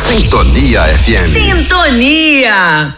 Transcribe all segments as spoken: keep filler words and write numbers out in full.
Sintonia F M. Sintonia.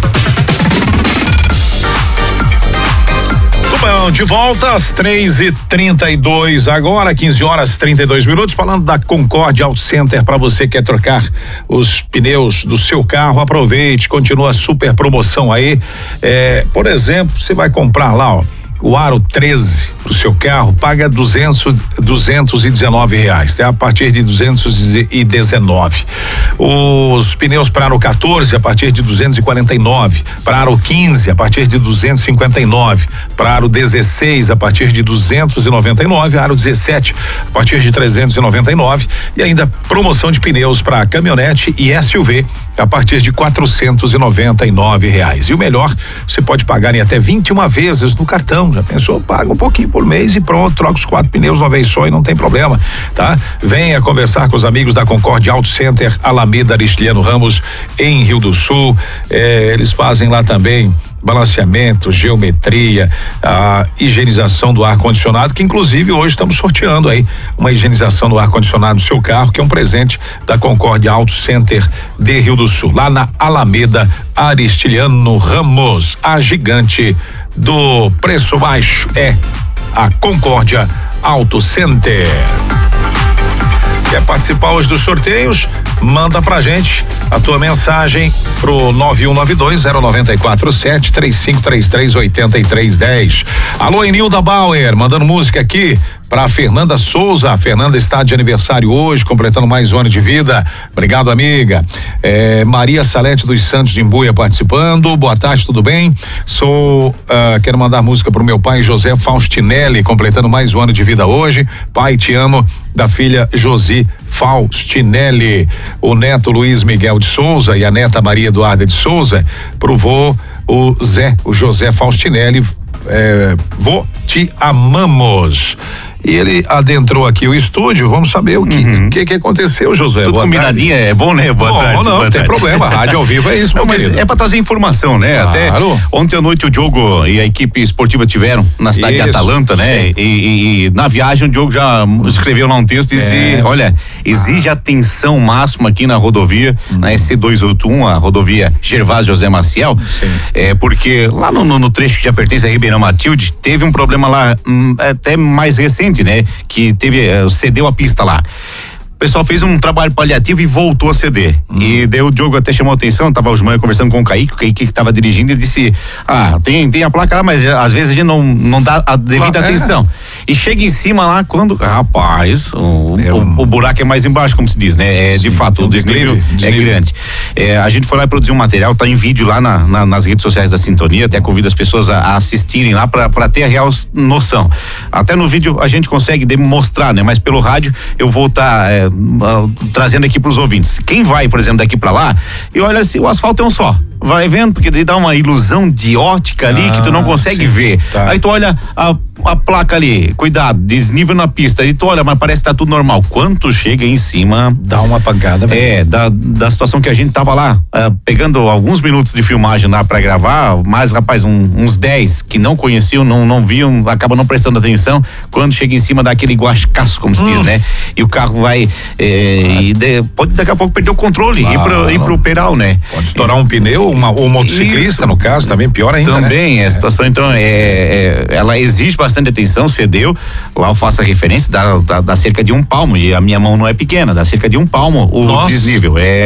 Bom, de volta às três e trinta e dois, agora quinze horas trinta e dois minutos, falando da Concorde Auto Center. Para você que quer trocar os pneus do seu carro, aproveite, continua a super promoção aí. É, por exemplo, você vai comprar lá, ó, o Aro treze pro seu carro, paga duzentos, duzentos e dezenove reais, tá? A partir de duzentos e dezenove. Os pneus para Aro quatorze a partir de duzentos e quarenta e nove, para Aro quinze a partir de duzentos e cinquenta e nove, para Aro dezesseis a partir de duzentos e noventa e nove, Aro dezessete a partir de trezentos e noventa e nove, e ainda promoção de pneus para caminhonete e S U V a partir de quatrocentos e noventa e nove reais. E o melhor, você pode pagar em até vinte e uma vezes no cartão. Já pensou? Paga um pouquinho por mês e pronto, troca os quatro pneus uma vez só e não tem problema, tá? Venha conversar com os amigos da Concorde Auto Center, Alameda Aristiliano Ramos, em Rio do Sul. É, eles fazem lá também balanceamento, geometria, a higienização do ar-condicionado, que inclusive hoje estamos sorteando aí uma higienização do ar-condicionado do seu carro, que é um presente da Concorde Auto Center de Rio do Sul, lá na Alameda Aristiliano Ramos. A gigante do preço baixo é a Concórdia Auto Center. Quer participar hoje dos sorteios? Manda pra gente a tua mensagem pro nove um nove dois zero nove quatro sete três cinco três três oito três um zero. Alô, Enilda Bauer, mandando música aqui para Fernanda Souza. A Fernanda está de aniversário hoje, completando mais um ano de vida. Obrigado, amiga. É, Maria Salete dos Santos de Imbuia participando. Boa tarde, tudo bem? Sou, uh, quero mandar música pro meu pai José Faustinelli, completando mais um ano de vida hoje. Pai, te amo, da filha Josi Faustinelli. O neto Luiz Miguel de Souza e a neta Maria Eduarda de Souza. Provou o Zé, o José Faustinelli. É, vô, te amamos. E ele adentrou aqui o estúdio, vamos saber o que uhum. que, que aconteceu, Josué. Tudo combinadinho é bom, né? Boa bom, tarde. Não, não boa tem tarde. problema, rádio ao vivo é isso, meu não, querido. É pra trazer informação, né? Claro. Até ontem à noite o Diogo e a equipe esportiva tiveram na cidade isso. de Atalanta, né? E, e, e na viagem o Diogo já escreveu lá um texto e disse, é. olha, exige ah. atenção máxima aqui na rodovia, hum. na S C duzentos e oitenta e um, a rodovia Gervásio José Maciel, Sim. é porque lá no, no, no trecho que já pertence a Ribeirão Matilde, teve um problema lá, hum, até mais recente, né? Que teve, uh, cedeu a pista lá. O pessoal fez um trabalho paliativo e voltou a ceder. Hum. E daí o Diogo até chamou a atenção, tava os manhãs conversando com o Kaique, o Kaique que tava dirigindo, ele disse, ah, tem, tem a placa lá, mas às vezes a gente não, não dá a devida ah, atenção. É. E chega em cima lá quando, rapaz, o, é um... o, o buraco é mais embaixo, como se diz, né? É, Sim, de fato, é um o desnível, desnível é grande. É, a gente foi lá e produziu um material, tá em vídeo lá na, na, nas redes sociais da Sintonia, até convido as pessoas a, a assistirem lá pra, pra ter a real noção. Até no vídeo a gente consegue demonstrar, né? Mas pelo rádio eu vou estar tá, é, trazendo aqui pros ouvintes. Quem vai, por exemplo, daqui pra lá e olha assim, o asfalto é um só. Vai vendo, porque daí dá uma ilusão de ótica ali ah, que tu não consegue sim, ver. Tá. Aí tu olha a, a placa ali, cuidado, desnível na pista. Aí tu olha, mas parece que tá tudo normal. Quando chega em cima. Dá uma pancada, velho. É, da, da situação que a gente tava lá, uh, pegando alguns minutos de filmagem lá pra gravar, mas, rapaz, um, uns dez que não conheciam, não, não viam, acabam não prestando atenção. Quando chega em cima daquele guascaço, como se hum. diz, né? E o carro vai. É, ah. e de, pode daqui a pouco perder o controle e ir, pro, ir pro peral, né? Pode estourar um pneu. Uma, ou motociclista, Isso. no caso, também pior ainda, Também, né? a situação, então, é, é, ela exige bastante atenção, cedeu, lá eu faço a referência, dá, dá, dá cerca de um palmo, e a minha mão não é pequena, dá cerca de um palmo o Nossa. desnível, é